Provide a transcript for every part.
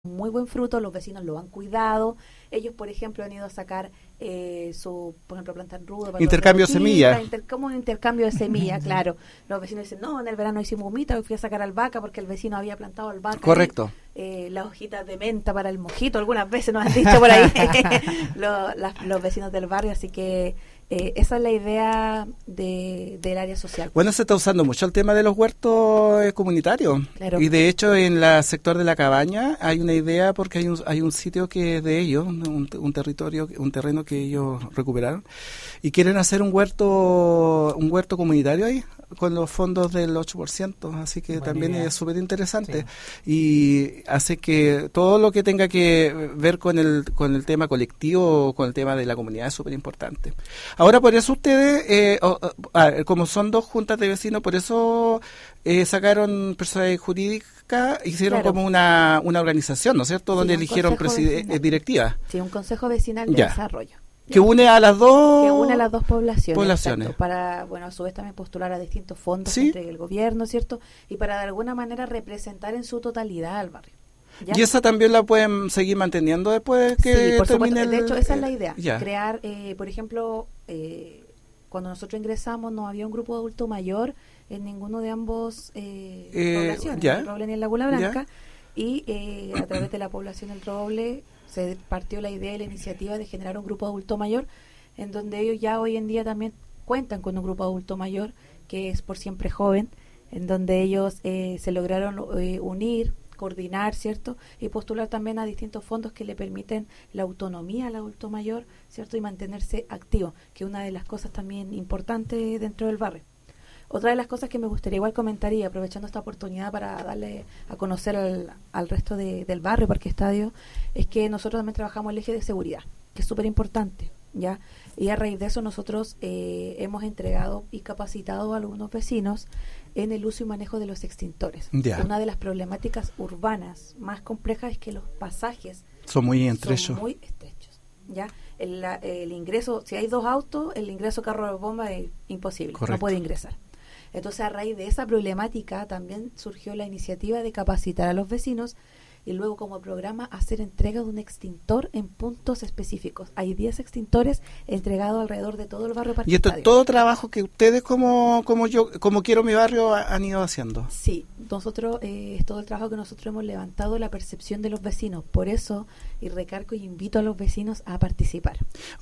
muy buen fruto, los vecinos lo han cuidado. Ellos, por ejemplo, han ido a sacar por ejemplo, plantan rudo para intercambio de semillas. Como un intercambio de semillas, claro. Los vecinos dicen, no, en el verano hicimos humita, fui a sacar albahaca porque el vecino había plantado albahaca. Correcto. Las hojitas de menta para el mojito, algunas veces nos han dicho por ahí los vecinos del barrio, así que esa es la idea del área social. Bueno, se está usando mucho el tema de los huertos comunitarios. Claro. Y de hecho en el sector de la Cabaña hay una idea porque hay un sitio que es de ellos, un terreno que ellos recuperaron y quieren hacer un huerto comunitario ahí con los fondos del 8%, así que también es súper interesante. Sí. Y hace que todo lo que tenga que ver con el tema colectivo, con el tema de la comunidad es súper importante. Ahora, por eso ustedes, como son dos juntas de vecinos, por eso sacaron personalidad jurídica, hicieron como una organización, ¿no es cierto?, donde eligieron directiva. Sí, un consejo vecinal de desarrollo. Que une a las dos... Que une a las dos poblaciones. Exacto, para, bueno, a su vez también postular a distintos fondos entre el gobierno, ¿cierto? Y para de alguna manera representar en su totalidad al barrio. ¿Ya? ¿Y esa también la pueden seguir manteniendo después que por termine supuesto. De hecho, esa es la idea. Crear, por ejemplo, cuando nosotros ingresamos no había un grupo de adulto mayor en ninguno de ambos poblaciones, en el Roble ni en Laguna Blanca, y a través de la población del Roble se partió la idea y la iniciativa de generar un grupo de adulto mayor, en donde ellos ya hoy en día también cuentan con un grupo de adulto mayor que es por siempre joven, en donde ellos se lograron unir, coordinar, ¿cierto? Y postular también a distintos fondos que le permiten la autonomía al adulto mayor, ¿cierto? Y mantenerse activo, que es una de las cosas también importantes dentro del barrio. Otra de las cosas que me gustaría igual comentar, y aprovechando esta oportunidad para darle a conocer al resto del barrio, Parque Estadio, es que nosotros también trabajamos el eje de seguridad, que es súper importante, ¿ya? Y a raíz de eso nosotros hemos entregado y capacitado a algunos vecinos en el uso y manejo de los extintores. Una de las problemáticas urbanas más complejas es que los pasajes son muy estrechos. ¿Ya? El ingreso, si hay dos autos, el ingreso carro de bomba es imposible. Correcto. No puede ingresar. Entonces, a raíz de esa problemática también surgió la iniciativa de capacitar a los vecinos y luego como programa hacer entrega de un extintor en puntos específicos. Hay 10 extintores entregados alrededor de todo el barrio Parque Y esto Estadio. Es todo trabajo que ustedes como Quiero Mi Barrio han ido haciendo. Sí, nosotros es todo el trabajo que nosotros hemos levantado, la percepción de los vecinos. Por eso, y recargo y invito a los vecinos a participar.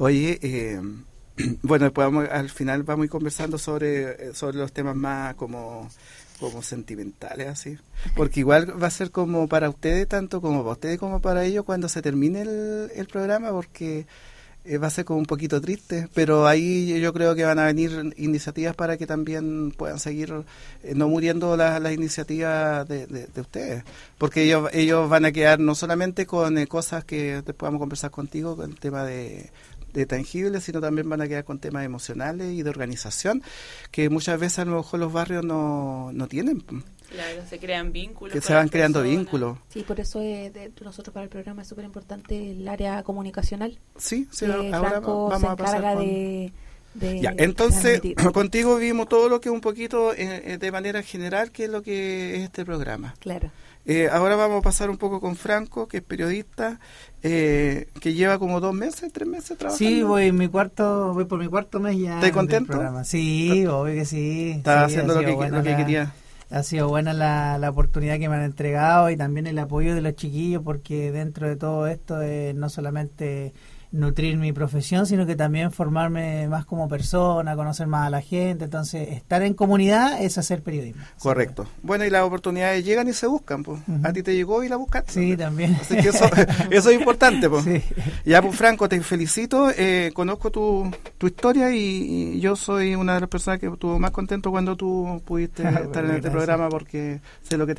Oye, bueno, después al final vamos a ir conversando sobre los temas más como sentimentales, así, porque igual va a ser como para ustedes, tanto como para ustedes como para ellos cuando se termine el programa, porque va a ser como un poquito triste, pero ahí yo creo que van a venir iniciativas para que también puedan seguir no muriendo las iniciativas de ustedes, porque ellos van a quedar no solamente con cosas que después vamos a conversar contigo, con el tema de tangibles, sino también van a quedar con temas emocionales y de organización, que muchas veces a lo mejor los barrios no tienen. Claro, se crean vínculos. Que se van creando vínculos. Sí, por eso nosotros para el programa es súper importante el área comunicacional. Sí, ahora Franco vamos a pasar de ya, entonces, contigo vimos todo lo que un poquito de manera general, que es lo que es este programa. Claro. Ahora vamos a pasar un poco con Franco, que es periodista, que lleva como 2 meses, 3 meses trabajando. Sí, voy por mi cuarto mes ya. ¿Estás contento? Sí, obvio que sí. Estás haciendo lo que quería. Ha sido buena la oportunidad que me han entregado y también el apoyo de los chiquillos, porque dentro de todo esto es no solamente nutrir mi profesión, sino que también formarme más como persona, conocer más a la gente. Entonces, estar en comunidad es hacer periodismo. Correcto. Bueno, y las oportunidades llegan y se buscan, pues. Uh-huh. A ti te llegó y la buscaste. Sí, también. Así que eso es importante, pues. Sí. Ya, pues, Franco, te felicito. Conozco tu historia y yo soy una de las personas que estuvo más contento cuando tú pudiste estar en este programa, porque sé lo que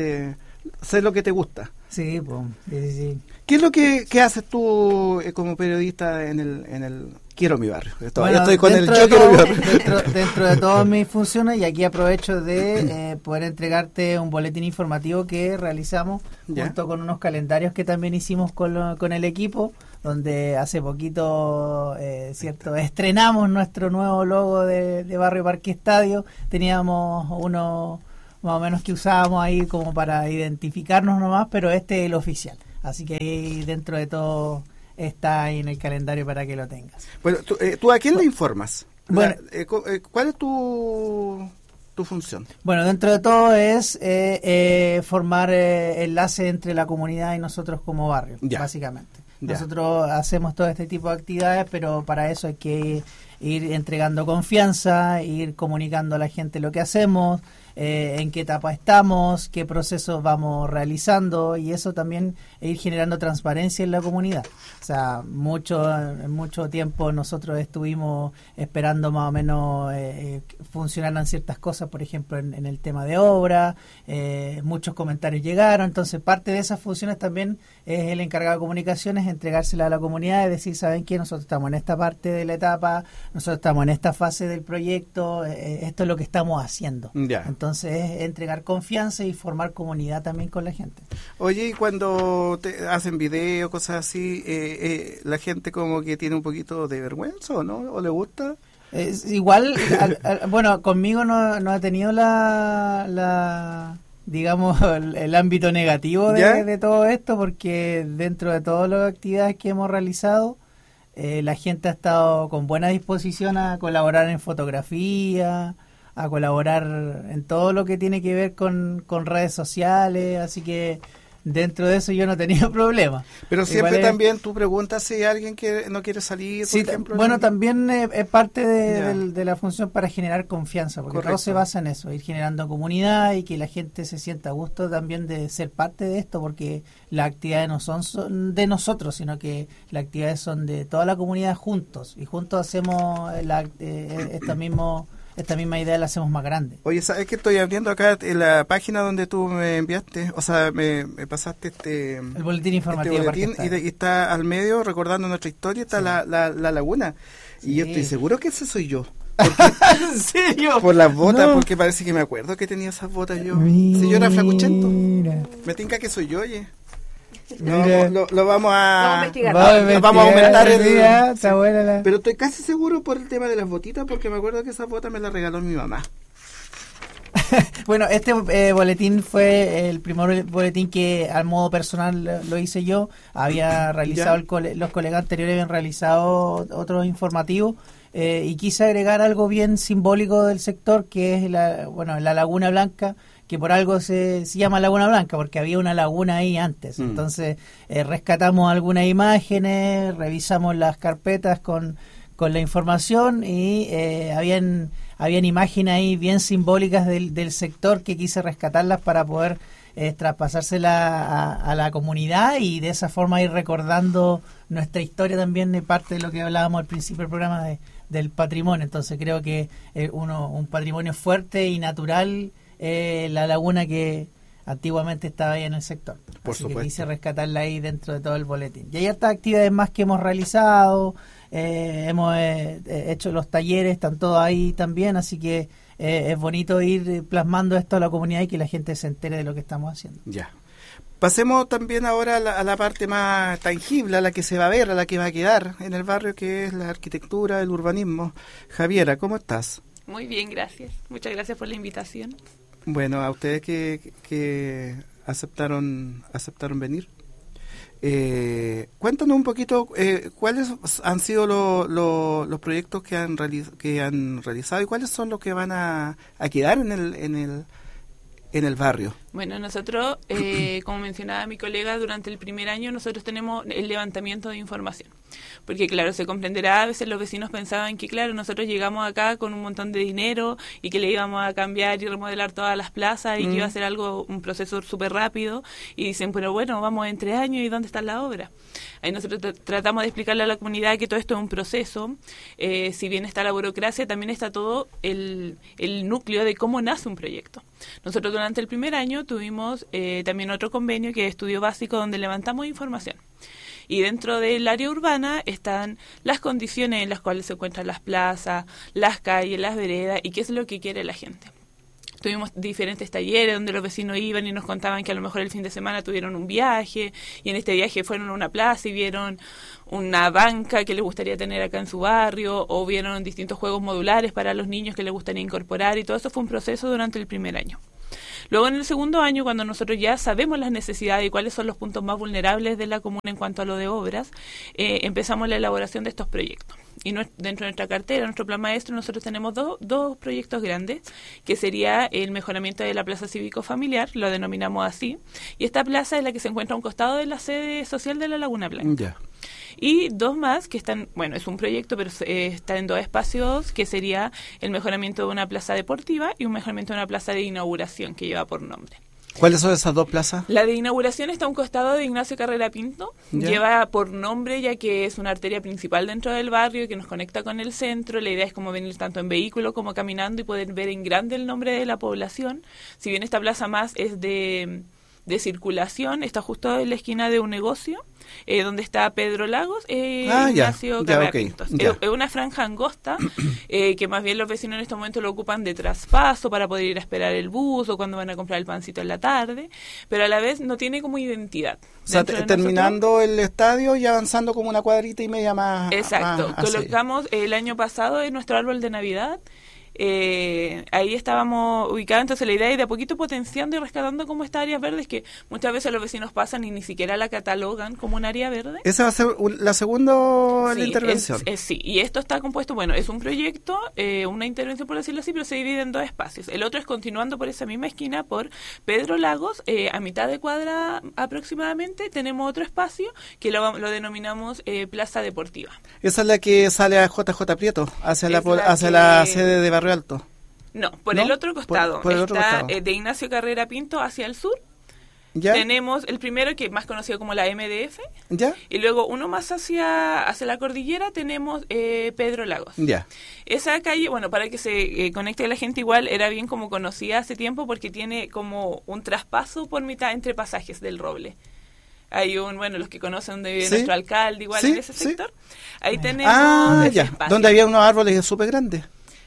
te gusta. Sí, pues. Sí. ¿Qué es lo que haces tú como periodista en el Quiero Mi Barrio? Estoy con el Yo Quiero Mi Barrio. Dentro de todas mis funciones, y aquí aprovecho de poder entregarte un boletín informativo que realizamos junto con unos calendarios que también hicimos con el equipo, donde hace poquito estrenamos nuestro nuevo logo de Barrio Parque Estadio. Teníamos uno más o menos que usábamos ahí como para identificarnos nomás, pero este es el oficial. Así que ahí dentro de todo está ahí en el calendario para que lo tengas. Bueno, ¿tú a quién le informas? Bueno, ¿cuál es tu función? Bueno, dentro de todo es formar enlace entre la comunidad y nosotros como barrio, básicamente. Ya. Nosotros hacemos todo este tipo de actividades, pero para eso hay que ir entregando confianza, ir comunicando a la gente lo que hacemos, en qué etapa estamos, qué procesos vamos realizando, y eso también ir generando transparencia en la comunidad. O sea, mucho tiempo nosotros estuvimos esperando más o menos funcionaran ciertas cosas, por ejemplo en el tema de obra, muchos comentarios llegaron, entonces parte de esas funciones también es el encargado de comunicaciones, entregársela a la comunidad y decir, ¿saben qué? Nosotros estamos en esta parte de la etapa, nosotros estamos en esta fase del proyecto, esto es lo que estamos haciendo. Ya. Entonces, entregar confianza y formar comunidad también con la gente. Oye, y cuando te hacen video, cosas así, la gente como que tiene un poquito de vergüenza, ¿o no? ¿O le gusta? Igual, bueno, conmigo no ha tenido digamos, el ámbito negativo de todo esto, porque dentro de todas las actividades que hemos realizado, la gente ha estado con buena disposición a colaborar en fotografía, a colaborar en todo lo que tiene que ver con redes sociales, así que dentro de eso yo no he tenido problemas. Pero siempre también tú preguntas si alguien que no quiere salir, por ejemplo. Bueno, también es parte de la función para generar confianza, porque todo se basa en eso, ir generando comunidad y que la gente se sienta a gusto también de ser parte de esto, porque las actividades no son de nosotros, sino que las actividades son de toda la comunidad juntos, y juntos hacemos esta misma idea la hacemos más grande. Oye, ¿sabes que estoy abriendo acá en la página donde tú me enviaste? O sea, me pasaste el boletín informativo. Y está al medio, recordando nuestra historia, está la laguna. Sí. Y yo estoy seguro que ese soy yo. ¿En serio? Por las botas, porque parece que me acuerdo que tenía esas botas yo. Si yo era flacuchento. Me tinca que soy yo, oye. Lo vamos a investigar. Vamos a aumentar el día. Sí. Pero estoy casi seguro por el tema de las botitas, porque me acuerdo que esas botas me las regaló mi mamá. Bueno, este boletín fue el primer boletín que al modo personal lo hice yo. Había realizado los colegas anteriores habían realizado otros informativos, y quise agregar algo bien simbólico del sector, que es la Laguna Blanca, que por algo se llama Laguna Blanca, porque había una laguna ahí antes. Entonces rescatamos algunas imágenes, revisamos las carpetas con la información, y habían imágenes ahí bien simbólicas del sector que quise rescatarlas para poder traspasárselas a la comunidad, y de esa forma ir recordando nuestra historia también, de parte de lo que hablábamos al principio del programa del patrimonio. Entonces creo que un patrimonio fuerte y natural, la laguna que antiguamente estaba ahí en el sector. Por supuesto. Que quise rescatarla ahí dentro de todo el boletín. Y hay otras actividades más que hemos realizado, hemos hecho los talleres, están todos ahí también, así que es bonito ir plasmando esto a la comunidad y que la gente se entere de lo que estamos haciendo. Ya. Pasemos también ahora a la parte más tangible, a la que se va a ver, a la que va a quedar en el barrio, que es la arquitectura, el urbanismo. Javiera, ¿cómo estás? Muy bien, gracias. Muchas gracias por la invitación. Bueno, a ustedes que aceptaron venir. Cuéntanos un poquito cuáles han sido los proyectos que han realizado y cuáles son los que van a quedar en el barrio. Bueno, nosotros, como mencionaba mi colega, durante el primer año nosotros tenemos el levantamiento de información. Porque, claro, se comprenderá, a veces los vecinos pensaban que, claro, nosotros llegamos acá con un montón de dinero y que le íbamos a cambiar y remodelar todas las plazas y que iba a ser un proceso súper rápido. Y dicen, pero bueno, vamos en 3 años, ¿y dónde está la obra? Ahí nosotros tratamos de explicarle a la comunidad que todo esto es un proceso. Si bien está la burocracia, también está todo el núcleo de cómo nace un proyecto. Nosotros durante el primer año tuvimos también otro convenio que es estudio básico, donde levantamos información. Y dentro del área urbana están las condiciones en las cuales se encuentran las plazas, las calles, las veredas y qué es lo que quiere la gente. Tuvimos diferentes talleres donde los vecinos iban y nos contaban que a lo mejor el fin de semana tuvieron un viaje y en este viaje fueron a una plaza y vieron una banca que les gustaría tener acá en su barrio, o vieron distintos juegos modulares para los niños que les gustaría incorporar, y todo eso fue un proceso durante el primer año. Luego en el segundo año, cuando nosotros ya sabemos las necesidades y cuáles son los puntos más vulnerables de la comuna en cuanto a lo de obras, empezamos la elaboración de estos proyectos. Y dentro de nuestra cartera, nuestro plan maestro, nosotros tenemos dos proyectos grandes, que sería el mejoramiento de la plaza cívico-familiar, lo denominamos así, y esta plaza es la que se encuentra a un costado de la sede social de la Laguna Blanca. Ya. Y dos más que están, bueno, es un proyecto, pero está en dos espacios, que sería el mejoramiento de una plaza deportiva y un mejoramiento de una plaza de inauguración que lleva por nombre. ¿Cuáles son esas dos plazas? La de inauguración está a un costado de Ignacio Carrera Pinto. ¿Ya? Lleva por nombre, ya que es una arteria principal dentro del barrio que nos conecta con el centro. La idea es como venir tanto en vehículo como caminando y poder ver en grande el nombre de la población. Si bien esta plaza más es de circulación, está justo en la esquina de un negocio, donde está Pedro Lagos, Ignacio Carrera Pinto. Es una franja angosta, que más bien los vecinos en este momento lo ocupan de traspaso para poder ir a esperar el bus o cuando van a comprar el pancito en la tarde, pero a la vez no tiene como identidad. O sea, terminando el estadio y avanzando como una cuadrita y media más. Exacto. Colocamos el año pasado en nuestro árbol de Navidad. Ahí estábamos ubicados, entonces la idea es de a poquito potenciando y rescatando como estas áreas verdes que muchas veces los vecinos pasan y ni siquiera la catalogan como un área verde. Esa va a ser la segunda intervención. Sí, y esto está compuesto, bueno, es un proyecto, una intervención por decirlo así, pero se divide en dos espacios. El otro es continuando por esa misma esquina por Pedro Lagos, a mitad de cuadra aproximadamente, tenemos otro espacio que lo denominamos Plaza Deportiva. Esa es la que sale a JJ Prieto, hacia la sede de Barrio Alto. No, por el otro costado. Por el otro costado. De Ignacio Carrera Pinto hacia el sur. ¿Ya? Tenemos el primero, que es más conocido como la MDF. ¿Ya? Y luego uno más hacia la cordillera tenemos Pedro Lagos. ¿Ya? Esa calle, bueno, para que se conecte a la gente, igual era bien como conocida hace tiempo porque tiene como un traspaso por mitad entre pasajes del Roble. Hay los que conocen donde vive nuestro alcalde, igual en ese sector. Ahí tenemos ese espacio. Donde había unos árboles súper grandes.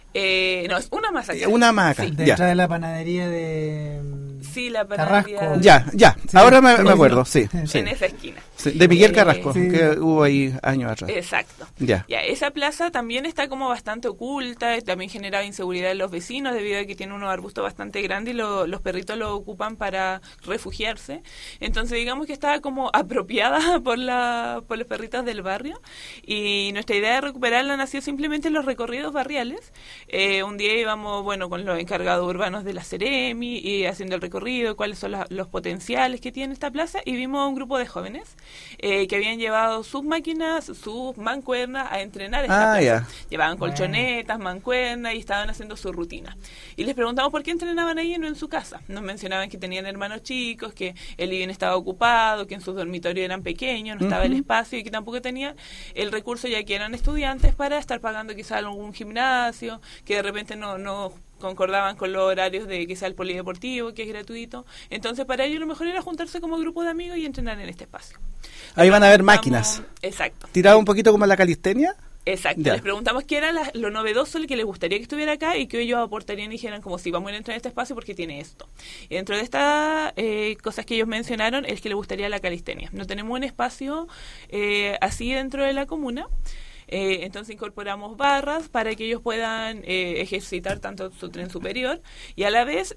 No, es una más acá. Una más acá. Sí. Detrás de la panadería de... Sí, la panadería. Carrasco. Ya. Sí, ahora me acuerdo, sí. En esa esquina. Sí, de Miguel Carrasco, que hubo ahí años atrás. Exacto. Ya, esa plaza también está como bastante oculta, también generaba inseguridad en los vecinos debido a que tiene unos arbustos bastante grandes y los perritos lo ocupan para refugiarse. Entonces digamos que estaba como apropiada por los perritos del barrio, y nuestra idea de recuperarla nació simplemente en los recorridos barriales. Un día íbamos, con los encargados urbanos de la Ceremi y haciendo el recorrido, cuáles son los potenciales que tiene esta plaza, y vimos a un grupo de jóvenes que habían llevado sus máquinas, sus mancuernas a entrenar esta plaza. Llevaban colchonetas, mancuernas y estaban haciendo su rutina. Y les preguntamos por qué entrenaban ahí y no en su casa. Nos mencionaban que tenían hermanos chicos, que el living estaba ocupado, que en sus dormitorios eran pequeños, no estaba el espacio y que tampoco tenían el recurso, ya que eran estudiantes, para estar pagando quizá algún gimnasio, que de repente no concordaban con los horarios de quizá el polideportivo, que es gratuito. Entonces para ellos lo mejor era juntarse como grupo de amigos y entrenar en este espacio. Ahí van a haber máquinas. Exacto. ¿Tirado un poquito como la calistenia? Exacto. Ya. Les preguntamos qué era lo novedoso, el que les gustaría que estuviera acá, y que ellos aportarían y dijeran como, sí, vamos a entrar en este espacio porque tiene esto. Y dentro de estas cosas que ellos mencionaron es que les gustaría la calistenia. No tenemos un espacio así dentro de la comuna. Entonces incorporamos barras para que ellos puedan ejercitar tanto su tren superior, y a la vez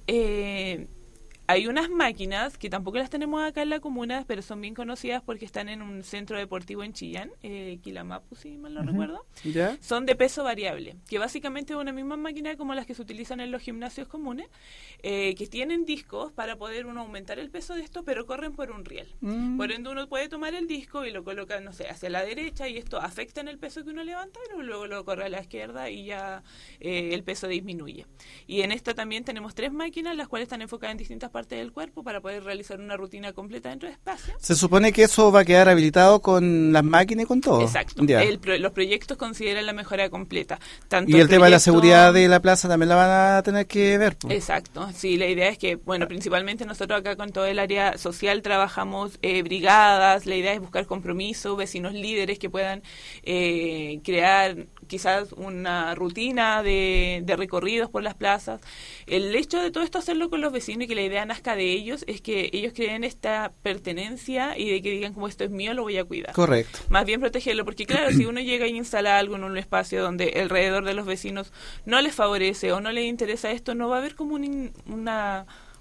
hay unas máquinas que tampoco las tenemos acá en la comuna, pero son bien conocidas porque están en un centro deportivo en Chillán, Quilamapu, si mal no recuerdo. ¿Ya? Son de peso variable, que básicamente es una misma máquina como las que se utilizan en los gimnasios comunes, que tienen discos para poder uno aumentar el peso de esto, pero corren por un riel. Por ende uno puede tomar el disco y lo coloca, hacia la derecha, y esto afecta en el peso que uno levanta, y luego lo corre a la izquierda y ya el peso disminuye. Y en esta también tenemos 3 máquinas, las cuales están enfocadas en distintas partes del cuerpo para poder realizar una rutina completa dentro de espacio. Se supone que eso va a quedar habilitado con las máquinas y con todo. Exacto. Los proyectos consideran la mejora completa. Y el tema de la seguridad de la plaza también la van a tener que ver, pues. Exacto. Sí, la idea es que, principalmente nosotros acá con todo el área social trabajamos brigadas. La idea es buscar compromiso, vecinos líderes que puedan crear quizás una rutina de recorridos por las plazas. El hecho de todo esto hacerlo con los vecinos y que la idea nazca de ellos es que ellos creen esta pertenencia y de que digan como esto es mío, lo voy a cuidar. Correcto. Más bien protegerlo, porque claro, si uno llega y instala algo en un espacio donde alrededor de los vecinos no les favorece o no les interesa esto, no va a haber como un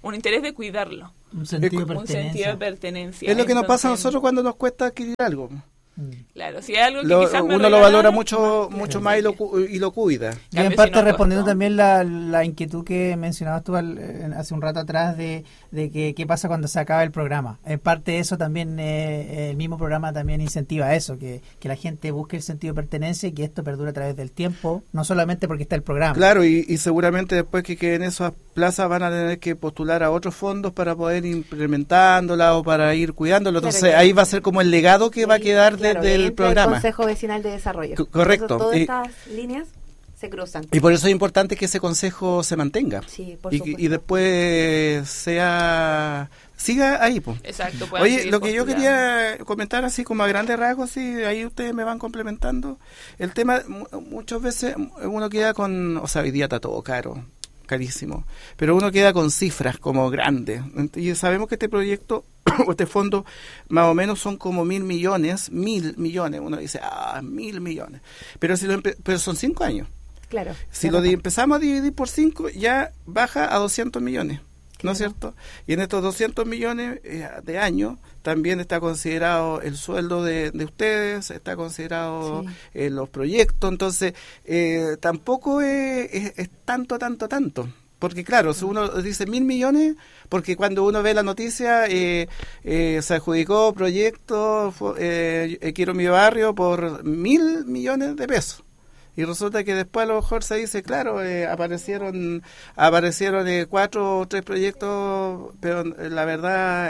un interés de cuidarlo. Un sentido de pertenencia. Es lo que nos pasa a nosotros cuando nos cuesta adquirir algo. Claro, si hay algo que quizás uno lo valora mucho más y lo cuida. Y en parte respondiendo también la inquietud que mencionabas tú hace un rato atrás de que qué pasa cuando se acaba el programa. En parte eso también, el mismo programa también incentiva eso, que la gente busque el sentido de pertenencia y que esto perdure a través del tiempo, no solamente porque está el programa. Claro, y seguramente después que queden esas plazas van a tener que postular a otros fondos para poder ir implementándola o para ir cuidándolo. Entonces ahí va a ser como el legado que va a quedar del programa. El Consejo Vecinal de Desarrollo. Correcto. Todas estas líneas se cruzan. Y por eso es importante que ese consejo se mantenga. Sí, por supuesto. Y después siga ahí, pues. Exacto. Oye, lo que yo quería comentar así como a grandes rasgos, sí, ahí ustedes me van complementando. El tema, muchas veces uno queda con, o sea, hoy día está todo carísimo, pero uno queda con cifras como grandes. Y sabemos que este proyecto o este fondo más o menos son como 1.000 millones, uno dice, 1.000 millones, pero pero son 5 años. Claro. Si lo empezamos a dividir por 5, ya baja a 200 millones, ¿no es cierto? Y en estos 200 millones de años también está considerado el sueldo de ustedes, está considerado los proyectos, entonces tampoco es tanto. Porque claro, si uno dice 1.000 millones, porque cuando uno ve la noticia, se adjudicó proyecto Quiero mi barrio por 1.000 millones de pesos. Y resulta que después a lo mejor se dice, claro, aparecieron 4 o 3 proyectos, pero la verdad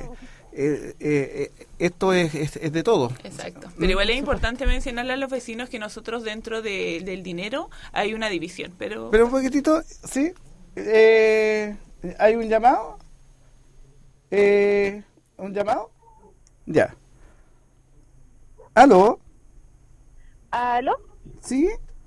esto es de todo. Exacto. Pero igual es importante mencionarle a los vecinos que nosotros dentro del dinero hay una división. Pero un poquitito, sí. ¿Hay un llamado? ¿Un llamado? Ya. ¿Aló? ¿Aló? ¿Sí?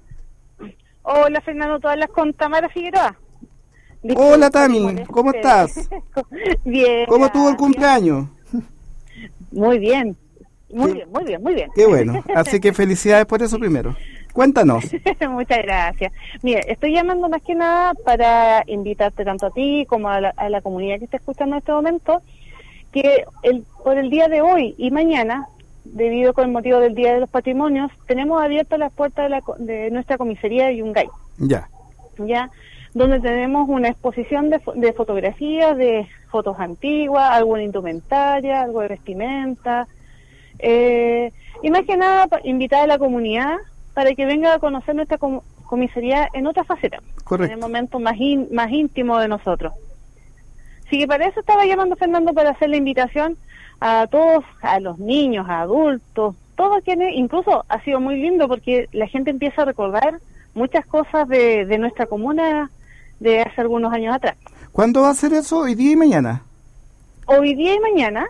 Hola, Fernando, todas las con Tamara Figueroa. Hola, Tami, ¿cómo estás? Bien. ¿Cómo estuvo el cumpleaños? Muy bien. Muy bien. Qué bueno. Así que felicidades por eso primero. Cuéntanos. Muchas gracias. Mira, estoy llamando más que nada para invitarte tanto a ti como a la comunidad que está escuchando en este momento, que por el día de hoy y mañana, debido con el motivo del Día de los Patrimonios, tenemos abiertas las puertas de nuestra comisaría de Yungay. Ya, donde tenemos una exposición de fotografías, de fotos antiguas, alguna indumentaria, algo de vestimenta, y más que nada invitar a la comunidad para que venga a conocer nuestra comisaría en otra faceta. Correcto. En el momento más íntimo de nosotros. Así que para eso estaba llamando, Fernando, para hacer la invitación a todos, a los niños, a adultos, todos quienes, incluso ha sido muy lindo porque la gente empieza a recordar muchas cosas de nuestra comuna de hace algunos años atrás. ¿Cuándo va a ser eso? ¿Hoy día y mañana? Hoy día y mañana.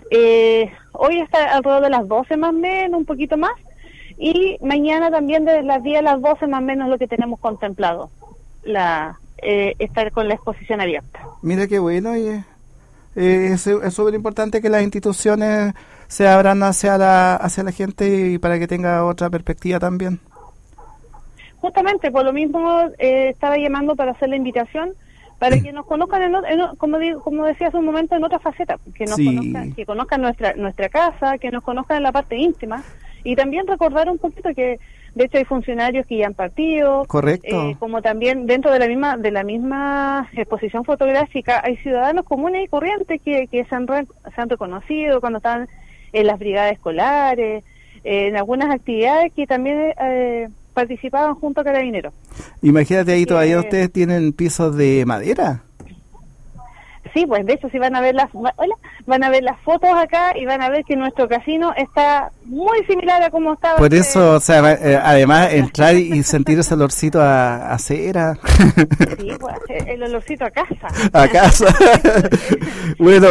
Hoy está alrededor de las 12 más o menos, un poquito más. Y mañana también de las 10 a las 12 más o menos lo que tenemos contemplado, estar con la exposición abierta. Mira qué bueno, y es súper importante que las instituciones se abran hacia la gente y para que tenga otra perspectiva también. Justamente, por lo mismo estaba llamando para hacer la invitación para que nos conozcan, como decía hace un momento, en otra faceta, que nos conozcan nuestra casa, que nos conozcan en la parte íntima, y también recordar un poquito que de hecho hay funcionarios que ya han partido. Correcto. Como también dentro de la misma exposición fotográfica hay ciudadanos comunes y corrientes que se han reconocido cuando están en las brigadas escolares, en algunas actividades que también participaban junto a Carabineros. Imagínate ahí, todavía ustedes tienen pisos de madera. Sí, pues de hecho si van a ver las fotos acá y van a ver que nuestro casino está muy similar a como estaba. Por eso, o sea, además entrar y sentir ese olorcito a cera. Sí, pues el olorcito a casa. A casa. Bueno,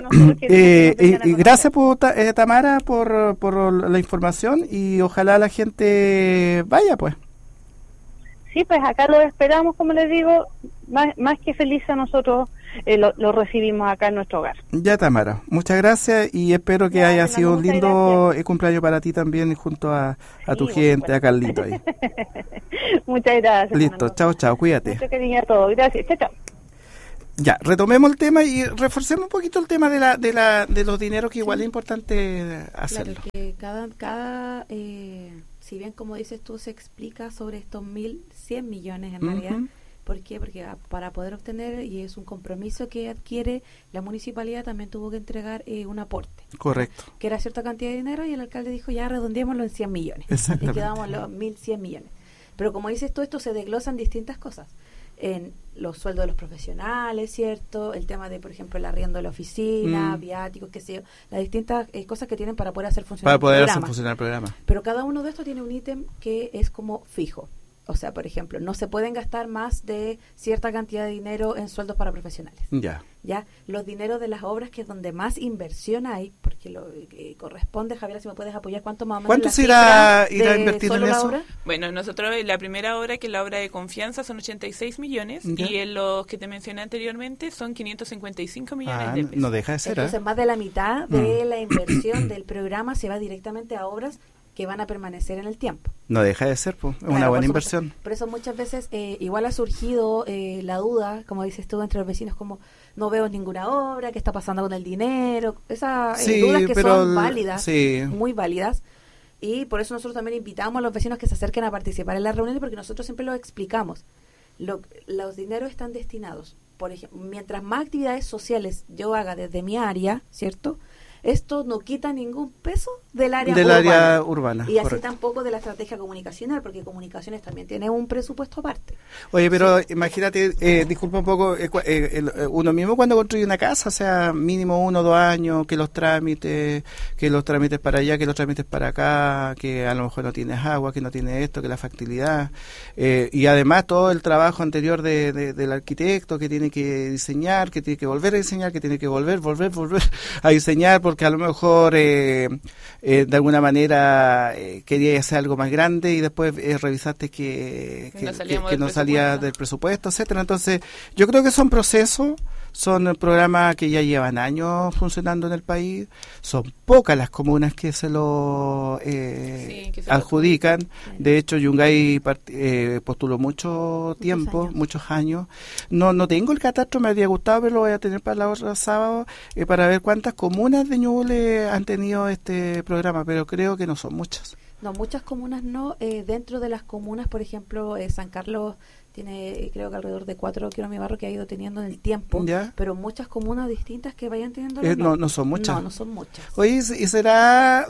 y gracias Tamara por la información y ojalá la gente vaya, pues. Sí, pues acá lo esperamos, como les digo, más que feliz a nosotros lo recibimos acá en nuestro hogar. Ya, Tamara, muchas gracias y espero que haya sido un lindo cumpleaños para ti también junto a tu gente, a Carlito ahí. Muchas gracias. Listo, chao, cuídate. Mucho cariño a todos, gracias, chao. Ya, retomemos el tema y reforcemos un poquito el tema de los dineros, que igual es importante hacerlo. Claro, que cada si bien como dices tú se explica sobre estos 1.100 millones en realidad. ¿Por qué? Porque para poder obtener, y es un compromiso que adquiere, la municipalidad también tuvo que entregar un aporte. Correcto. Que era cierta cantidad de dinero y el alcalde dijo, ya redondeémoslo en 100 millones. Y quedamos los 1.100 millones. Pero como dices tú, esto se desglosan distintas cosas. En los sueldos de los profesionales, ¿cierto? El tema de, por ejemplo, el arriendo de la oficina, viáticos, qué sé yo, las distintas cosas que tienen para poder hacer funcionar el programa. Pero cada uno de estos tiene un ítem que es como fijo. O sea, por ejemplo, no se pueden gastar más de cierta cantidad de dinero en sueldos para profesionales. Ya los dineros de las obras, que es donde más inversión hay, porque lo corresponde, Javiera, si me puedes apoyar, ¿cuánto más o menos? ¿Cuánto se irá a invertir en eso? Bueno, nosotros la primera obra, que es la obra de confianza, son 86 millones, y en los que te mencioné anteriormente son 555 millones de pesos. No deja de ser. Entonces, más de la mitad de la inversión del programa se va directamente a obras que van a permanecer en el tiempo. No deja de ser, pues, una buena inversión. Por eso muchas veces igual ha surgido la duda, como dices tú, entre los vecinos, como no veo ninguna obra, ¿qué está pasando con el dinero? Esas dudas que son válidas, muy válidas. Y por eso nosotros también invitamos a los vecinos que se acerquen a participar en las reuniones, porque nosotros siempre lo explicamos. Los dineros están destinados, por ejemplo, mientras más actividades sociales yo haga desde mi área, ¿cierto?, esto no quita ningún peso del área urbana. Y así tampoco de la estrategia comunicacional, porque comunicaciones también tiene un presupuesto aparte. Oye, pero imagínate, disculpa un poco, uno mismo cuando construye una casa, o sea, mínimo 1 o 2 años, que los trámites para allá, que los trámites para acá, que a lo mejor no tienes agua, que no tienes esto, que la factibilidad, y además todo el trabajo anterior del arquitecto, que tiene que diseñar, que tiene que volver a diseñar, que tiene que volver a diseñar, porque a lo mejor de alguna manera quería hacer algo más grande y después revisaste que no salía del presupuesto, etcétera. Entonces, yo creo que son procesos, son programas que ya llevan años funcionando en el país, son pocas las comunas que se lo adjudican. De hecho, Yungay postuló mucho tiempo, muchos años. No tengo el catastro, me habría gustado, pero lo voy a tener para la otra sábado, para ver cuántas comunas de Ñuble han tenido este programa, pero creo que no son muchas. No, muchas comunas no. Dentro de las comunas, por ejemplo, San Carlos tiene, creo que alrededor de 4 kilómetros que ha ido teniendo en el tiempo, pero muchas comunas distintas que vayan teniendo no son muchas. No son muchas. Oye, ¿y será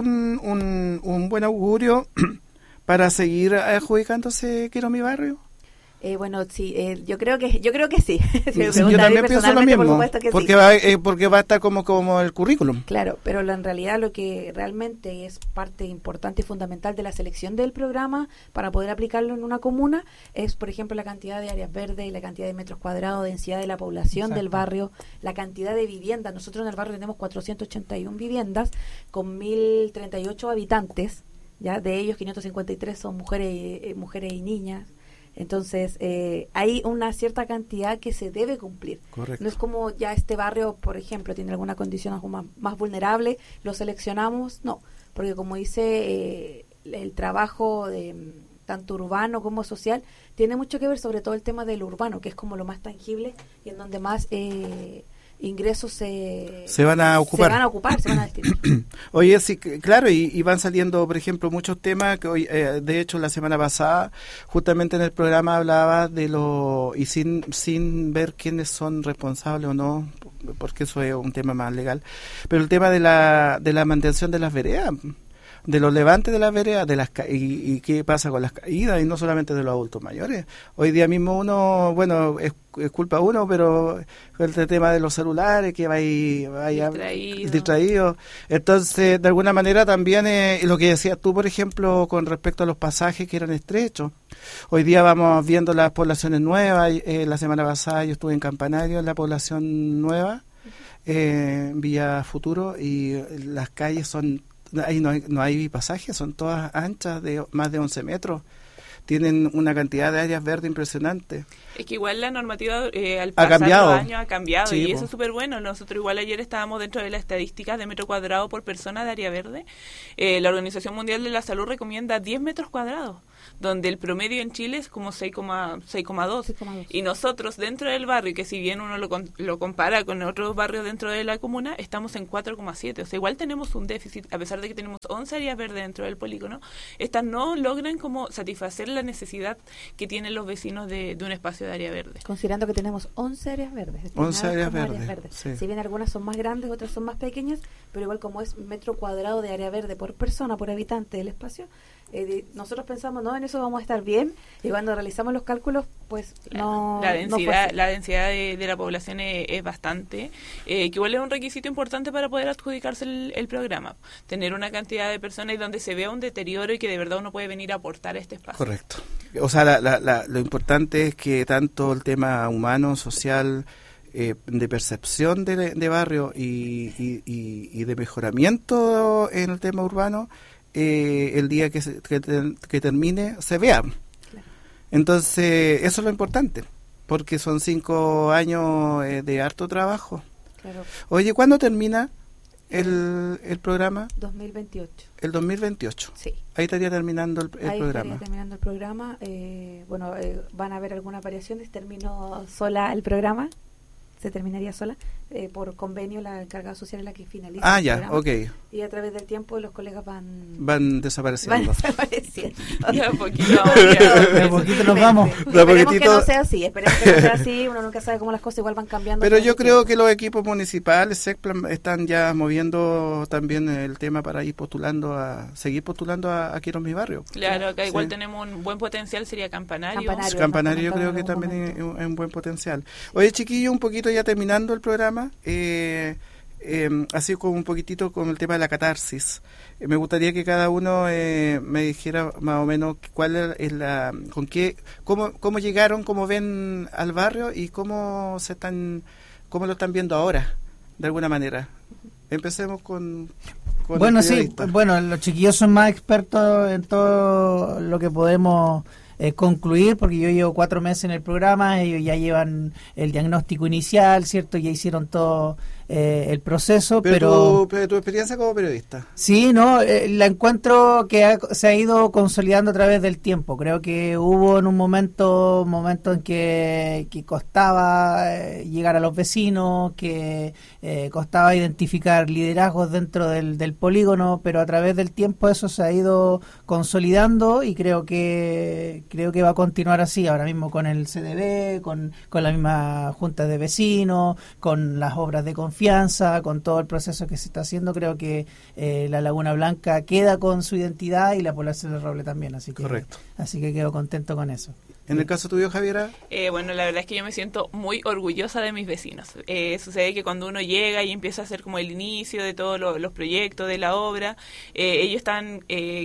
un buen augurio para seguir adjudicándose Quiero mi barrio? Bueno, sí, yo creo que sí. Yo también pienso lo mismo, porque va a estar como el currículum. Claro, pero en realidad lo que realmente es parte importante y fundamental de la selección del programa para poder aplicarlo en una comuna es, por ejemplo, la cantidad de áreas verdes, la cantidad de metros cuadrados, densidad de la población del barrio, la cantidad de viviendas. Nosotros en el barrio tenemos 481 viviendas con 1.038 habitantes, ya de ellos 553 son mujeres y niñas. Entonces, hay una cierta cantidad que se debe cumplir. Correcto. No es como ya este barrio, por ejemplo, tiene alguna condición más vulnerable, lo seleccionamos. No, porque como dice, el trabajo de tanto urbano como social tiene mucho que ver, sobre todo el tema del urbano, que es como lo más tangible y en donde más ingresos se van a ocupar, se van a destinar. Oye, sí, claro, y van saliendo, por ejemplo, muchos temas que hoy, de hecho, la semana pasada, justamente en el programa hablaba de y sin ver quiénes son responsables o no, porque eso es un tema más legal, pero el tema de la mantención de las veredas, de los levantes de las veredas, y qué pasa con las caídas, y no solamente de los adultos mayores. Hoy día mismo uno, bueno, es culpa uno, pero el tema de los celulares, que vaya distraído. Entonces, de alguna manera también lo que decías tú, por ejemplo, con respecto a los pasajes que eran estrechos. Hoy día vamos viendo las poblaciones nuevas. La semana pasada yo estuve en Campanario, en la población nueva, en Villa Futuro, y las calles son... Ahí no hay pasajes, son todas anchas de más de 11 metros. tienen una cantidad de áreas verdes impresionante. Es que igual la normativa al pasar los años ha cambiado, sí, y eso es súper bueno. Nosotros igual ayer estábamos dentro de las estadísticas de metro cuadrado por persona de área verde. La Organización Mundial de la Salud recomienda 10 metros cuadrados, donde el promedio en Chile es como 6,2. Y nosotros dentro del barrio, que si bien uno lo compara con otros barrios dentro de la comuna, estamos en 4,7. O sea, igual tenemos un déficit, a pesar de que tenemos 11 áreas verdes dentro del polígono. Estas no logran como satisfacer la necesidad que tienen los vecinos de un espacio de área verde. Considerando que tenemos 11 áreas verdes. 11 áreas verdes. Sí. Si bien algunas son más grandes, otras son más pequeñas, pero igual como es metro cuadrado de área verde por persona, por habitante del espacio, nosotros pensamos, no, en eso vamos a estar bien, y cuando realizamos los cálculos, pues no. La densidad de la población es bastante, que igual es un requisito importante para poder adjudicarse el programa, tener una cantidad de personas y donde se vea un deterioro y que de verdad uno puede venir a aportar a este espacio. Correcto. O sea, lo importante es que tanto el tema humano, social, de percepción de barrio y de mejoramiento en el tema urbano, el día que termine se vea. Claro. Entonces eso es lo importante, porque son 5 años de harto trabajo. Claro. Oye, ¿cuándo termina el programa? 2028. El 2028. Sí. Ahí estaría terminando el programa. Estaría terminando el programa. Van a haber algunas variaciones. Terminó sola el programa. Se terminaría sola. Por convenio, la encargada social es la que finaliza. Ah, ya, ok. Y a través del tiempo los colegas van desapareciendo. De a poquito nos vamos. Esperemos que no sea así, uno nunca sabe cómo las cosas igual van cambiando. Pero yo creo que los equipos municipales están ya moviendo también el tema para ir seguir postulando a Quiero Mi Barrio. Claro, acá igual tenemos un buen potencial, sería Campanario. Campanario yo creo que también es un buen potencial. Oye, chiquillo, un poquito ya terminando el programa, así como un poquitito con el tema de la catarsis. Me gustaría que cada uno me dijera más o menos cuál es cómo llegaron, cómo ven al barrio y cómo lo están viendo ahora, de alguna manera. Empecemos con bueno, sí, los chiquillos son más expertos en todo lo que podemos concluir, porque yo llevo 4 meses en el programa, ellos ya llevan el diagnóstico inicial, ¿cierto? Ya hicieron todo el proceso, pero tu experiencia como periodista. Sí, no, la encuentro que se ha ido consolidando a través del tiempo. Creo que hubo en un momento en que costaba llegar a los vecinos, que costaba identificar liderazgos dentro del polígono, pero a través del tiempo eso se ha ido consolidando y creo que va a continuar así ahora mismo con el CDB, con la misma junta de vecinos, con las obras de confianza, con todo el proceso que se está haciendo. Creo que la Laguna Blanca queda con su identidad y la población de Roble también, así que correcto. Así que quedo contento con eso. ¿En el caso tuyo, Javiera? Bueno, la verdad es que yo me siento muy orgullosa de mis vecinos. Sucede que cuando uno llega y empieza a hacer como el inicio de todos los proyectos, de la obra, ellos están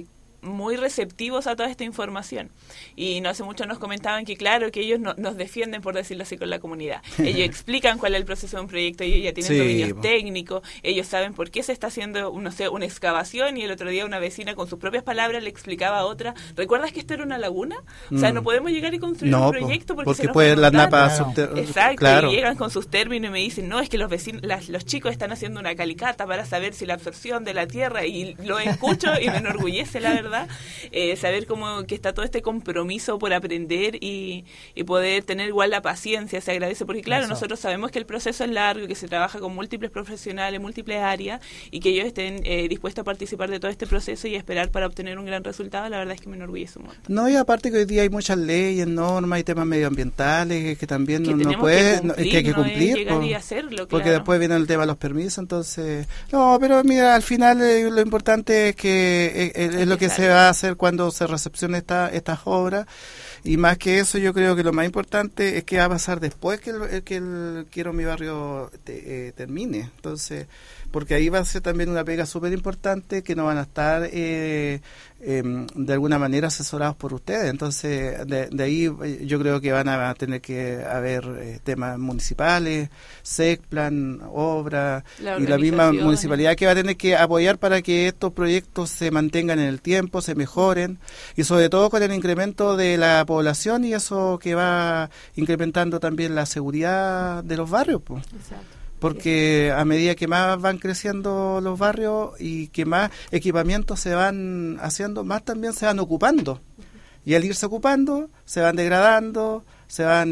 muy receptivos a toda esta información. Y no hace mucho nos comentaban que claro, que ellos nos defienden, por decirlo así, con la comunidad. Ellos explican cuál es el proceso de un proyecto, ellos ya tienen dominios técnicos, ellos saben por qué se está haciendo, una excavación, y el otro día una vecina con sus propias palabras le explicaba a otra, ¿recuerdas que esto era una laguna? O sea, no podemos llegar y construir un proyecto porque puede la napa Exacto, claro. Y llegan con sus términos y me dicen, no, es que los vecinos, los chicos están haciendo una calicata para saber si la absorción de la tierra, y lo escucho y me enorgullece, la verdad. Saber cómo que está todo este compromiso por aprender y poder tener igual la paciencia, se agradece, porque claro, nosotros sabemos que el proceso es largo y que se trabaja con múltiples profesionales, múltiples áreas, y que ellos estén dispuestos a participar de todo este proceso y esperar para obtener un gran resultado, la verdad es que me enorgullece un montón. No, y aparte que hoy día hay muchas leyes, normas y temas medioambientales que también que hay que cumplir llegar y hacerlo, porque después viene el tema de los permisos, entonces no, pero mira, al final lo importante es que es lo que se va a hacer cuando se recepcione estas obras, y más que eso yo creo que lo más importante es que va a pasar después que el Quiero Mi Barrio termine. Entonces porque ahí va a ser también una pega súper importante, que no van a estar de alguna manera asesorados por ustedes. Entonces, de ahí yo creo que van a tener que haber temas municipales, SECPLAN, obras, y la misma municipalidad que va a tener que apoyar para que estos proyectos se mantengan en el tiempo, se mejoren, y sobre todo con el incremento de la población, y eso que va incrementando también la seguridad de los barrios, pues. Exacto. Porque a medida que más van creciendo los barrios y que más equipamientos se van haciendo, más también se van ocupando. Y al irse ocupando, se van degradando, se van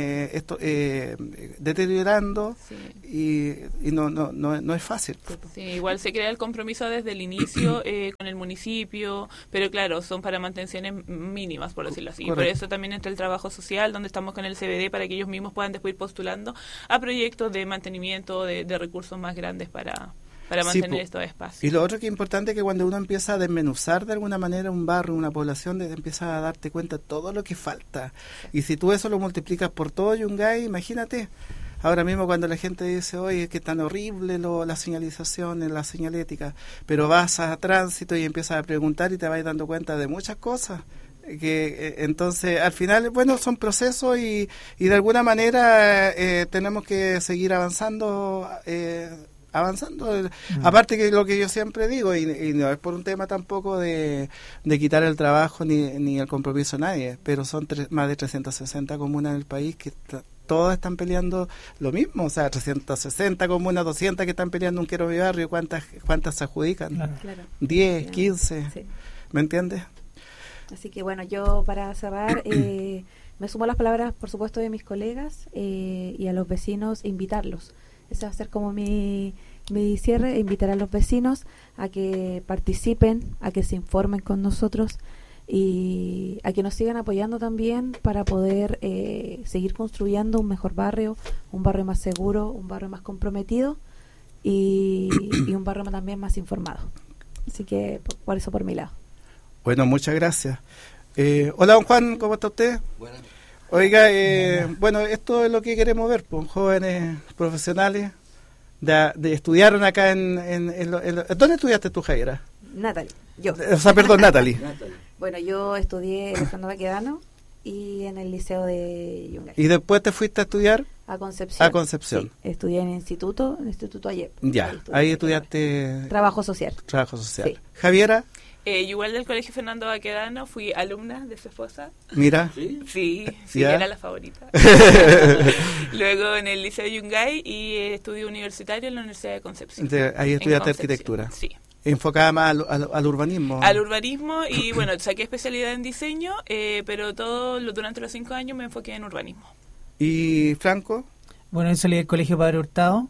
deteriorando, sí. y no es fácil. Sí, igual se crea el compromiso desde el inicio con el municipio, pero claro, son para mantenciones mínimas, por decirlo así. Correcto. Por eso también entra el trabajo social, donde estamos con el CBD, para que ellos mismos puedan después ir postulando a proyectos de mantenimiento de recursos más grandes para mantener estos espacios. Y lo otro que es importante es que cuando uno empieza a desmenuzar de alguna manera un barrio, una población, empiezas a darte cuenta de todo lo que falta. Y si tú eso lo multiplicas por todo Yungay, imagínate, ahora mismo cuando la gente dice, oye, es que tan horrible la señalización, la señalética, pero vas a tránsito y empiezas a preguntar y te vas dando cuenta de muchas cosas. Que entonces al final, bueno, son procesos y de alguna manera tenemos que seguir avanzando, aparte que lo que yo siempre digo, y no es por un tema tampoco de quitar el trabajo ni el compromiso a nadie, pero son más de 360 comunas en el país que todas están peleando lo mismo, o sea, 360 comunas, 200 que están peleando un quiero mi barrio, ¿cuántas se adjudican? Claro. 10, 15, sí. ¿Me entiendes? Así que bueno, yo para cerrar me sumo a las palabras, por supuesto, de mis colegas y a los vecinos, invitarlos. Ese va a ser como mi cierre, invitar a los vecinos a que participen, a que se informen con nosotros y a que nos sigan apoyando también para poder seguir construyendo un mejor barrio, un barrio más seguro, un barrio más comprometido y un barrio también más informado. Así que por eso por mi lado. Bueno, muchas gracias. Hola, don Juan, ¿cómo está usted? Buenas. Oiga, bueno, esto es lo que queremos ver, pues, jóvenes profesionales de estudiaron acá ¿dónde estudiaste tú, Jaira? Natalie, yo. O sea, perdón, Natalie. Bueno, yo estudié en Fernando Baquedano y en el Liceo de Yungay. ¿Y después te fuiste a estudiar? A Concepción. A Concepción. Sí, estudié en el Instituto AYEP. Ya, ahí estudiaste... Trabajo social. Trabajo social. Sí. ¿Javiera? Igual del Colegio Fernando Baquedano, fui alumna de su esposa. Mira. Sí, era la favorita. Luego en el Liceo de Yungay y estudio universitario en la Universidad de Concepción. Ahí estudiaste arquitectura. Sí. Enfocada más al urbanismo. Al urbanismo y bueno, saqué especialidad en diseño, pero durante los 5 años me enfoqué en urbanismo. ¿Y Franco? Bueno, yo salí del Colegio Padre Hurtado.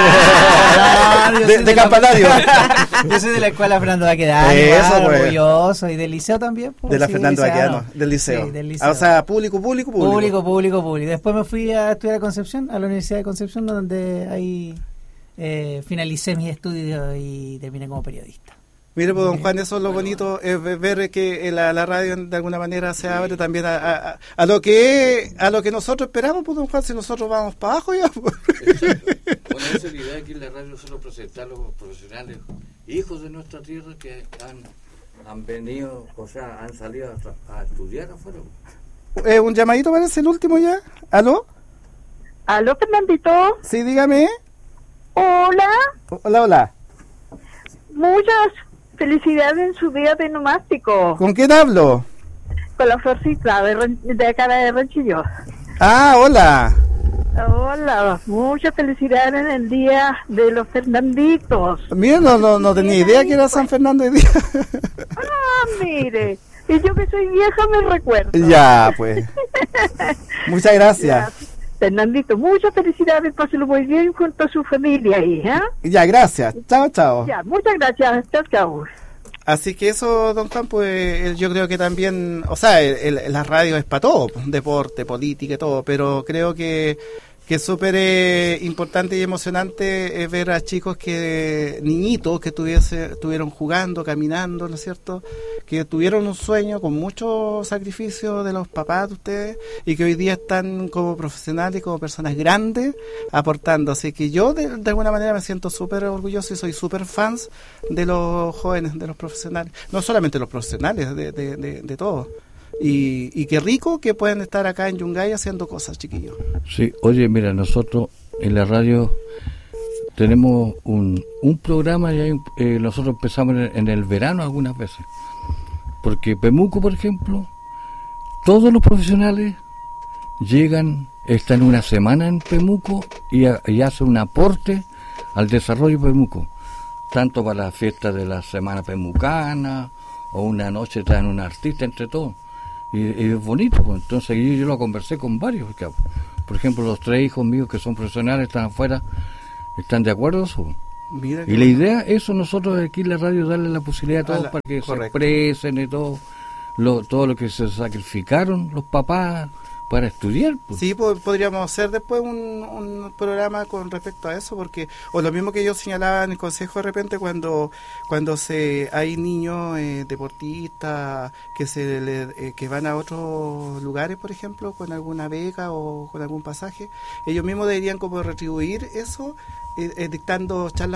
De campanario. Yo soy de la escuela Fernando Baquedano, orgulloso, y del liceo también. De la Fernando Baquedano, del liceo. Sí, del liceo. O sea, público. Público. Después me fui a estudiar a Concepción, a la Universidad de Concepción, donde ahí finalicé mis estudios y terminé como periodista. Mire, pues, don Juan, eso es lo bonito, es ver que la radio de alguna manera se abre también a lo que nosotros esperamos, pues, don Juan, si nosotros vamos para abajo ya. Pues. Bueno, esa es la idea aquí en la radio, solo presentar a los profesionales, hijos de nuestra tierra que han venido, o sea, han salido a estudiar afuera. Un llamadito parece el último ya. ¿Aló? ¿Aló, Fernandito? Sí, dígame. Hola. Muchas felicidades en su día de nomástico. ¿Con quién hablo? Con la Florcita de acá de Ranchillo. Ah, hola. Hola, muchas felicidades en el día de los Fernanditos. Mira, no tenía idea que era San Fernando hoy día. Mire, y yo que soy vieja me recuerdo. Ya, pues. Muchas gracias. Ya. Fernandito, muchas felicidades, páselo muy bien junto a su familia ahí, ¿eh? Ya, gracias. Chao. Ya, muchas gracias. Chao. Así que eso, don Juan, pues yo creo que también, o sea, la radio es para todo, deporte, política y todo, pero creo que es súper importante y emocionante ver a chicos niñitos que estuvieron jugando, caminando, ¿no es cierto?, que tuvieron un sueño con mucho sacrificio de los papás de ustedes y que hoy día están como profesionales y como personas grandes aportando. Así que yo de alguna manera me siento súper orgulloso y soy súper fans de los jóvenes, de los profesionales. No solamente los profesionales, de todos. Y qué rico que pueden estar acá en Yungay haciendo cosas, chiquillos. Sí, oye, mira, nosotros en la radio tenemos un programa y nosotros empezamos en el verano algunas veces. Porque Pemuco, por ejemplo, todos los profesionales llegan, están una semana en Pemuco y hacen un aporte al desarrollo de Pemuco. Tanto para la fiesta de la Semana Pemucana o una noche traen un artista entre todos. Y es bonito, pues. Entonces yo lo conversé con varios, porque, por ejemplo, los 3 hijos míos que son profesionales, están afuera, están de acuerdo eso. Mira, y la idea, eso nosotros aquí en la radio, darle la posibilidad a todos para que se expresen y todo lo que se sacrificaron los papás para estudiar. Pues. Sí, podríamos hacer después un programa con respecto a eso, porque o lo mismo que yo señalaba en el consejo de repente cuando hay niños deportistas que van a otros lugares, por ejemplo, con alguna beca o con algún pasaje, ellos mismos deberían como retribuir eso dictando charlas